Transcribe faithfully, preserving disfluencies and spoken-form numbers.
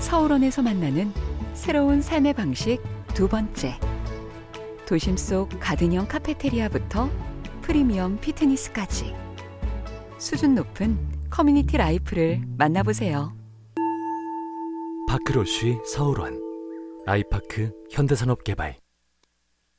서울원에서 만나는 새로운 삶의 방식 두 번째. 도심 속 가든형 카페테리아부터 프리미엄 피트니스까지 수준 높은 커뮤니티 라이프를 만나보세요. 파크로쉬 서울원, 아이파크 현대산업개발.